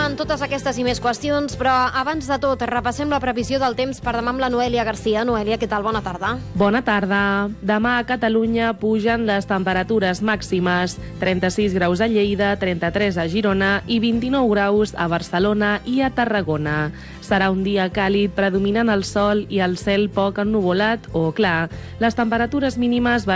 en totes aquestes i més qüestions, però abans de tot repassem la previsió del temps per demà amb la Noèlia Garcia. Noèlia, què tal? Bona tarda. Bona tarda. Demà a Catalunya pugen les temperatures màximes. 36 graus a Lleida, 33 a Girona i 29 graus a Barcelona i a Tarragona. Serà un dia càlid, predominant el sol i el cel poc ennuvolat o clar. Les temperatures mínimes